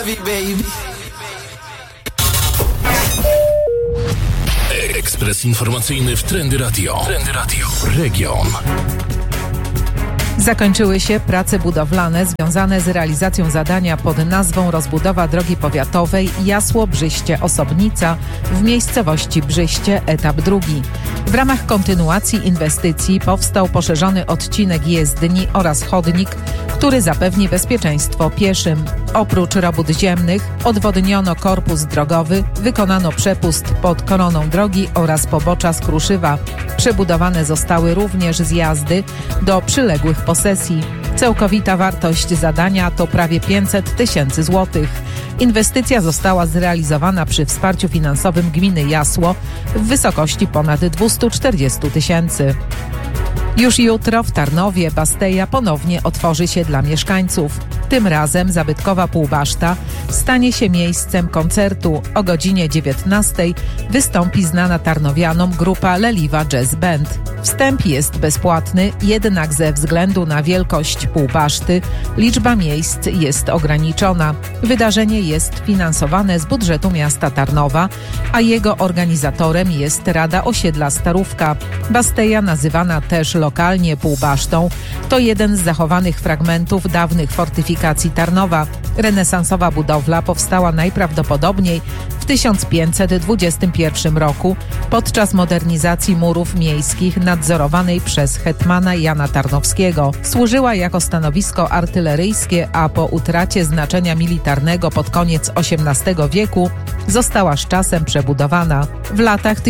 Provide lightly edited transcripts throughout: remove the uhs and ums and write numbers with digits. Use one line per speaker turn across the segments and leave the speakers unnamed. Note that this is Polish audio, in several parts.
heavy, baby.
Ekspres informacyjny w Trendy Radio. Trendy Radio. Region.
Zakończyły się prace budowlane związane z realizacją zadania pod nazwą rozbudowa drogi powiatowej Jasło-Brzyście-Osobnica w miejscowości Brzyście, etap drugi. W ramach kontynuacji inwestycji powstał poszerzony odcinek jezdni oraz chodnik, który zapewni bezpieczeństwo pieszym. Oprócz robót ziemnych odwodniono korpus drogowy, wykonano przepust pod koroną drogi oraz pobocza z kruszywa. Przebudowane zostały również zjazdy do przyległych posesji. Całkowita wartość zadania to prawie 500 000 złotych. Inwestycja została zrealizowana przy wsparciu finansowym gminy Jasło w wysokości ponad 240 000. Już jutro w Tarnowie Basteja ponownie otworzy się dla mieszkańców. Tym razem zabytkowa Półbaszta stanie się miejscem koncertu. O godzinie 19:00 wystąpi znana tarnowianom grupa Leliwa Jazz Band. Wstęp jest bezpłatny, jednak ze względu na wielkość Półbaszty liczba miejsc jest ograniczona. Wydarzenie jest finansowane z budżetu miasta Tarnowa, a jego organizatorem jest Rada Osiedla Starówka. Basteja, nazywana też lokalnie Półbasztą, to jeden z zachowanych fragmentów dawnych fortyfikacji Tarnowa. Renesansowa budowla powstała najprawdopodobniej w 1521 roku podczas modernizacji murów miejskich nadzorowanej przez hetmana Jana Tarnowskiego. Służyła jako stanowisko artyleryjskie, a po utracie znaczenia militarnego pod koniec XVIII wieku została z czasem przebudowana. W latach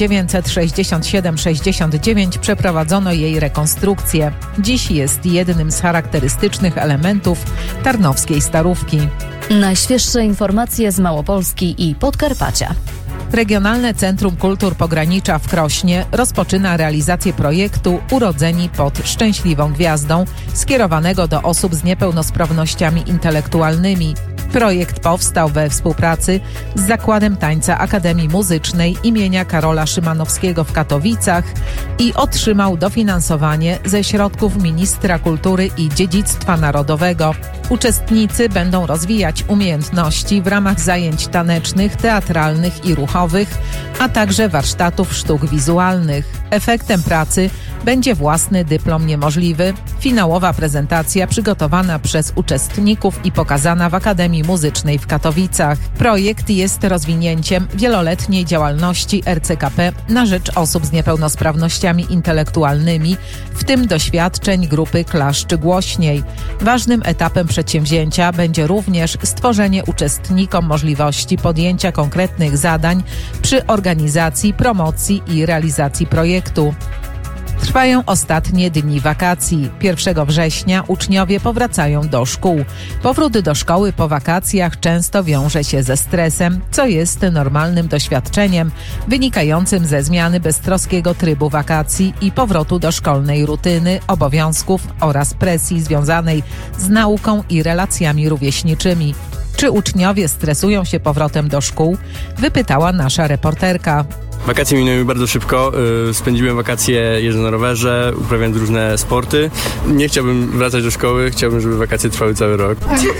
1967-69 przeprowadzono jej rekonstrukcję. Dziś jest jednym z charakterystycznych elementów tarnowskiej Starówki.
Najświeższe informacje z Małopolski i Podkarpacia.
Regionalne Centrum Kultur Pogranicza w Krośnie rozpoczyna realizację projektu Urodzeni pod Szczęśliwą Gwiazdą, skierowanego do osób z niepełnosprawnościami intelektualnymi. Projekt powstał we współpracy z Zakładem Tańca Akademii Muzycznej imienia Karola Szymanowskiego w Katowicach i otrzymał dofinansowanie ze środków Ministra Kultury i Dziedzictwa Narodowego. Uczestnicy będą rozwijać umiejętności w ramach zajęć tanecznych, teatralnych i ruchowych, a także warsztatów sztuk wizualnych. Efektem pracy będzie własny dyplom niemożliwy. Finałowa prezentacja przygotowana przez uczestników i pokazana w Akademii Muzycznej w Katowicach. Projekt jest rozwinięciem wieloletniej działalności RCKP na rzecz osób z niepełnosprawnościami intelektualnymi, w tym doświadczeń grupy Klaszczy Głośniej. Ważnym etapem przedsięwzięcia będzie również stworzenie uczestnikom możliwości podjęcia konkretnych zadań przy organizacji, promocji i realizacji projektu. Trwają ostatnie dni wakacji. 1 września uczniowie powracają do szkół. Powrót do szkoły po wakacjach często wiąże się ze stresem, co jest normalnym doświadczeniem wynikającym ze zmiany beztroskiego trybu wakacji i powrotu do szkolnej rutyny, obowiązków oraz presji związanej z nauką i relacjami rówieśniczymi. Czy uczniowie stresują się powrotem do szkół? Wypytała nasza reporterka.
Wakacje minęły bardzo szybko. Spędziłem wakacje jeżdżąc na rowerze, uprawiając różne sporty. Nie chciałbym wracać do szkoły, chciałbym, żeby wakacje trwały cały rok.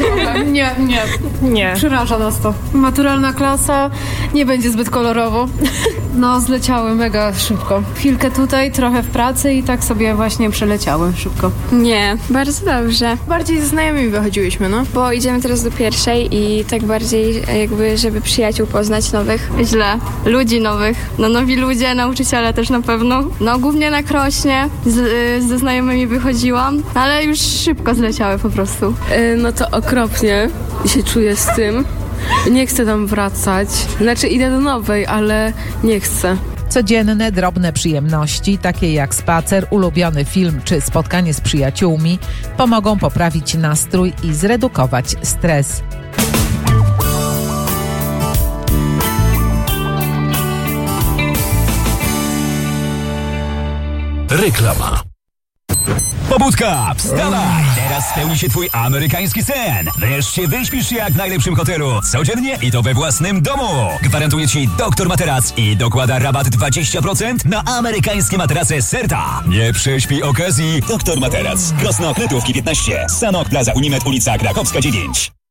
Nie. Przeraża nas to. Maturalna klasa, nie będzie zbyt kolorowo. No, zleciały mega szybko. Chwilkę tutaj, trochę w pracy i tak sobie właśnie przeleciały szybko.
Nie, bardzo dobrze.
Bardziej ze znajomymi wychodziłyśmy, no.
Bo idziemy teraz do pierwszej i tak bardziej jakby, żeby przyjaciół poznać nowych. Źle. Ludzi nowych. No nowi ludzie, nauczyciele też na pewno. No głównie na Krośnie ze znajomymi wychodziłam, ale już szybko zleciały po prostu.
No to okropnie się czuję z tym. Nie chcę tam wracać. Znaczy idę do nowej, ale nie chcę.
Codzienne, drobne przyjemności, takie jak spacer, ulubiony film czy spotkanie z przyjaciółmi, pomogą poprawić nastrój i zredukować stres.
Reklama.
Pobudka, wstawaj! Teraz spełni się twój amerykański sen. Wreszcie wyśpisz się jak w najlepszym hotelu. Codziennie i to we własnym domu. Gwarantuje ci Dr Materac i dokłada rabat 20% na amerykańskie materace Serta. Nie prześpij okazji. Dr Materac. Krosno Kretówki 15. Sanok Plaza Unimed, ulica Krakowska 9.